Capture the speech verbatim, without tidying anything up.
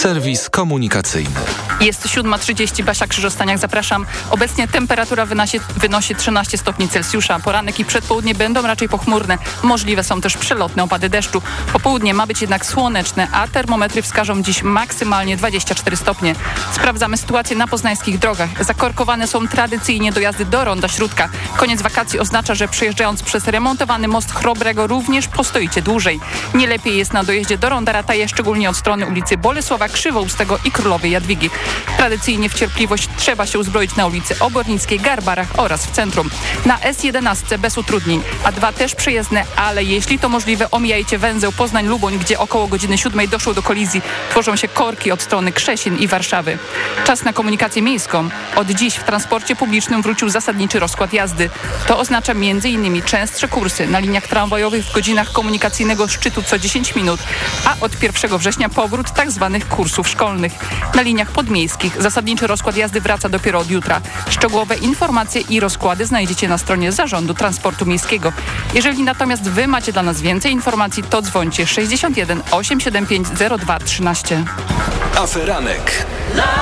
Serwis komunikacyjny. Jest siódma trzydzieści, Basia Krzyżostaniak, zapraszam. Obecnie temperatura wynosi, wynosi trzynaście stopni Celsjusza. Poranek i przedpołudnie będą raczej pochmurne. Możliwe są też przelotne opady deszczu. Popołudnie ma być jednak słoneczne, a termometry wskażą dziś maksymalnie dwadzieścia cztery stopnie. Sprawdzamy sytuację na poznańskich drogach. Zakorkowane są tradycyjnie dojazdy do Ronda Śródka. Koniec wakacji oznacza, że przejeżdżając przez remontowany most Chrobrego również postoicie dłużej. Nie lepiej jest na dojeździe do Ronda Rataje, szczególnie od strony ulicy Bolesława Krzywoustego i Królowej Jadwigi. Tradycyjnie w cierpliwość trzeba się uzbroić na ulicy Obornickiej, Garbarach oraz w centrum. Na S jedenaście bez utrudnień, A dwa też przejezdne, ale jeśli to możliwe, omijajcie węzeł Poznań-Luboń, gdzie około godziny siódmej doszło do kolizji. Tworzą się korki od strony Krzesin i Warszawy. Czas na komunikację miejską. Od dziś w transporcie publicznym wrócił zasadniczy rozkład jazdy. To oznacza m in częstsze kursy na liniach tramwajowych w godzinach komunikacyjnego szczytu co dziesięć minut, a od pierwszego września powrót tzw. kursów szkolnych. Na liniach podmiejskich zasadniczy rozkład jazdy wraca dopiero od jutra. Szczegółowe informacje i rozkłady znajdziecie na stronie Zarządu Transportu Miejskiego. Jeżeli natomiast wy macie dla nas więcej informacji, to dzwońcie sześćdziesiąt jeden osiemset siedemdziesiąt pięć zero dwa trzynaście. Aferanek.